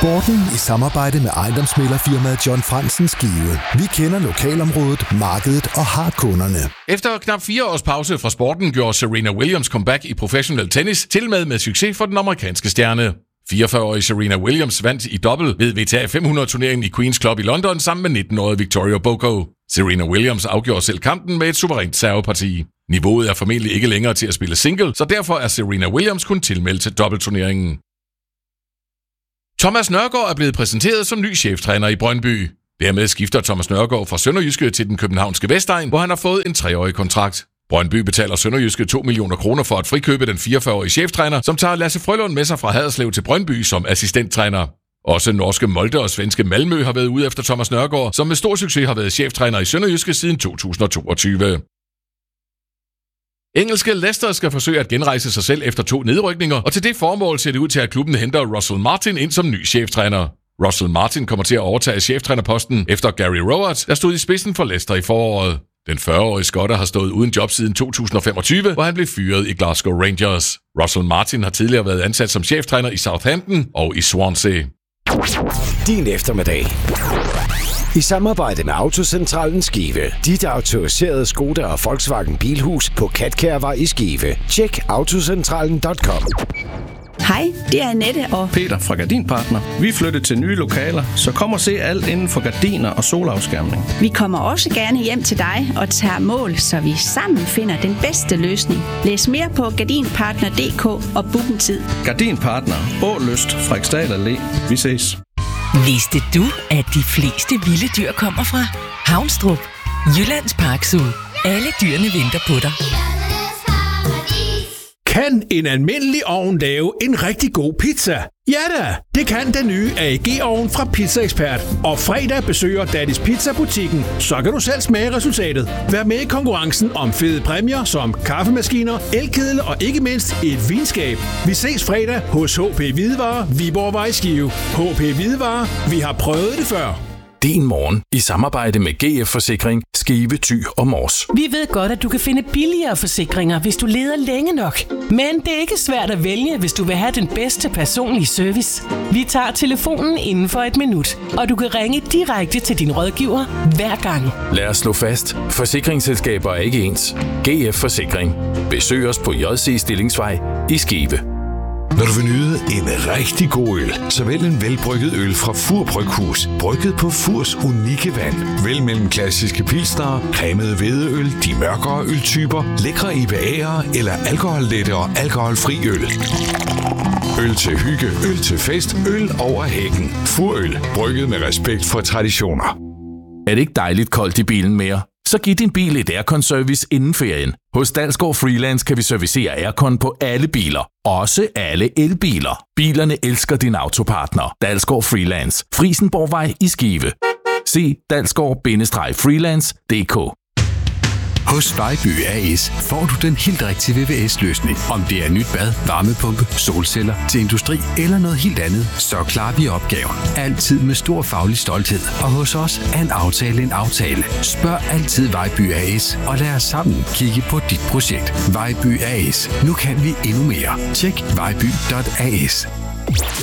Sporten i samarbejde med ejendomsmæglerfirmaet John Fransen Skive. Vi kender lokalområdet, markedet og har kunderne. Efter knap 4 års pause fra sporten gjorde Serena Williams comeback i professionel tennis, tilmed med succes for den amerikanske stjerne. 44-årige Serena Williams vandt i dobbelt ved WTA 500-turneringen i Queen's Club i London sammen med 19-årige Victoria Boko. Serena Williams afgjorde selv kampen med et suverænt serveparti. Niveauet er formentlig ikke længere til at spille single, så derfor er Serena Williams kun tilmeldt til dobbeltturneringen. Thomas Nørgaard er blevet præsenteret som ny cheftræner i Brøndby. Dermed skifter Thomas Nørgaard fra Sønderjyske til den københavnske Vestegn, hvor han har fået en 3-årig kontrakt. Brøndby betaler Sønderjyske 2 millioner kroner for at frikøbe den 44-årige cheftræner, som tager Lasse Frølund med sig fra Haderslev til Brøndby som assistenttræner. Også norske Molde og svenske Malmø har været ude efter Thomas Nørgaard, som med stor succes har været cheftræner i Sønderjyske siden 2022. Engelske Leicester skal forsøge at genrejse sig selv efter 2 nedrykninger, og til det formål ser det ud til, at klubben henter Russell Martin ind som ny cheftræner. Russell Martin kommer til at overtage cheftrænerposten efter Gary Rowett, der stod i spidsen for Leicester i foråret. Den 40-årige skotter har stået uden job siden 2025, hvor han blev fyret i Glasgow Rangers. Russell Martin har tidligere været ansat som cheftræner i Southampton og i Swansea. Din eftermiddag. I samarbejde med Autocentralen Skive. Dit autoriserede Skoda og Volkswagen Bilhus på Katkærvej i Skive. Tjek autocentralen.com. Hej, det er Annette og Peter fra Gardinpartner. Vi er flyttet til nye lokaler, så kom og se alt inden for gardiner og solafskærmning. vi kommer også gerne hjem til dig og tager mål, så vi sammen finder den bedste løsning. Læs mere på gardinpartner.dk og book en tid. Gardinpartner. Ålyst. Frederiksdal Allé. Vi ses. Vidste du, at de fleste vilde dyr kommer fra Havnstrup? Jyllands Park Zoo. Alle dyrene venter på dig. Kan en almindelig ovn lave en rigtig god pizza? Ja da, det kan den nye AEG-ovn fra Pizza Expert. Og fredag besøger Daddy's Pizza-butikken, så kan du selv smage resultatet. Vær med i konkurrencen om fede præmier som kaffemaskiner, elkedel og ikke mindst et vinskab. Vi ses fredag hos HP Hvidevarer, Viborgvej Skive. HP Hvidevarer, vi har prøvet det før. Din morgen i samarbejde med GF Forsikring, Skive, Thy og Mors. Vi ved godt, at du kan finde billigere forsikringer, hvis du leder længe nok. Men det er ikke svært at vælge, hvis du vil have den bedste personlige service. Vi tager telefonen inden for et minut, og du kan ringe direkte til din rådgiver hver gang. Lad os slå fast. Forsikringsselskaber er ikke ens. GF Forsikring. Besøg os på JC Stillingsvej i Skive. Når du vil nyde en rigtig god øl, så vælg en velbrygget øl fra Fur Bryghus, brygget på Furs unikke vand. Vælg mellem klassiske pilsnere, cremede hvedeøl, de mørkere øltyper, lækre IPA'er eller alkohollette og alkoholfri øl. Øl til hygge, øl til fest, øl over hækken. Furøl, brygget med respekt for traditioner. Er det ikke dejligt koldt i bilen mere? Så giv din bil et aircon-service inden ferien. Hos Dalsgaard Freelance kan vi servicere aircon på alle biler. Også alle elbiler. Bilerne elsker din autopartner. Dalsgaard Freelance. Frisenborgvej i Skive. Se dalsgaard-freelance.dk. Hos Vejby A/S får du den helt rigtige VVS-løsning. Om det er nyt bad, varmepumpe, solceller til industri eller noget helt andet, så klarer vi opgaven. Altid med stor faglig stolthed. Og hos os er en aftale en aftale. Spørg altid Vejby A/S og lad os sammen kigge på dit projekt. Vejby A/S. Nu kan vi endnu mere. Tjek vejby.as.